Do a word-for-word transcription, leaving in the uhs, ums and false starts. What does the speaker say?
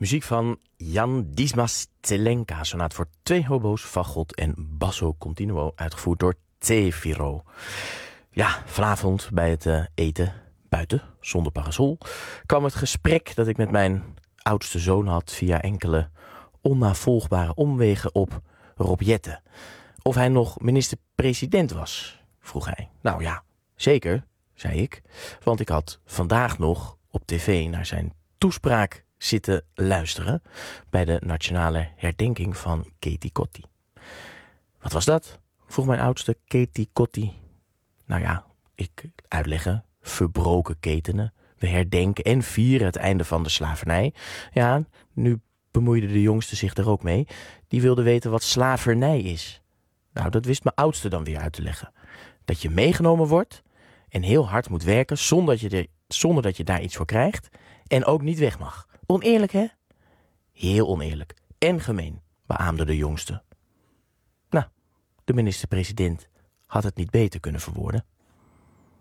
Muziek van Jan Dismas Zelenka, sonaat voor twee hobo's, fagot en basso continuo, uitgevoerd door Zefiro. Ja, vanavond bij het uh, eten, buiten, zonder parasol, kwam het gesprek dat ik met mijn oudste zoon had via enkele onnavolgbare omwegen op Rob Jetten. Of hij nog minister-president was, vroeg hij. Nou ja, zeker, zei ik, want ik had vandaag nog op tv naar zijn toespraak zitten luisteren bij de nationale herdenking van Katie Kotti. Wat was dat? Vroeg mijn oudste. Katie Kotti. Nou ja, ik uitleggen. Verbroken ketenen. We herdenken en vieren het einde van de slavernij. Ja, nu bemoeide de jongste zich er ook mee. Die wilde weten wat slavernij is. Nou, dat wist mijn oudste dan weer uit te leggen. Dat je meegenomen wordt en heel hard moet werken zonder dat je, er, zonder dat je daar iets voor krijgt. En ook niet weg mag. Oneerlijk, hè? Heel oneerlijk. En gemeen, beaamde de jongste. Nou, de minister-president had het niet beter kunnen verwoorden.